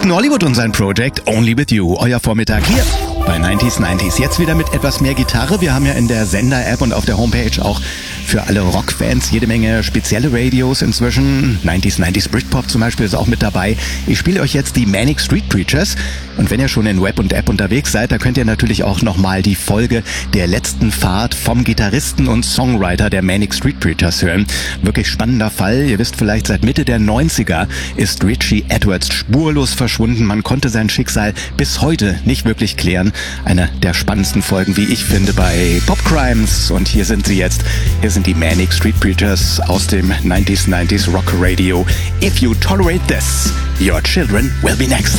Captain Hollywood und sein Project Only With You. Euer Vormittag hier bei 90s. Jetzt wieder mit etwas mehr Gitarre. Wir haben ja in der Sender-App und auf der Homepage auch für alle Rockfans jede Menge spezielle Radios inzwischen. 90s Britpop zum Beispiel ist auch mit dabei. Ich spiele euch jetzt die Manic Street Preachers. Und wenn ihr schon in Web und App unterwegs seid, da könnt ihr natürlich auch nochmal die Folge der letzten Fahrt vom Gitarristen und Songwriter der Manic Street Preachers hören. Wirklich spannender Fall. Ihr wisst vielleicht, seit Mitte der 90er ist Richie Edwards spurlos verschwunden. Man konnte sein Schicksal bis heute nicht wirklich klären. Eine der spannendsten Folgen, wie ich finde, bei Pop Crimes. Und hier sind sie jetzt. Hier sind die Manic Street Preachers aus dem 90s Rock Radio. If you tolerate this, your children will be next.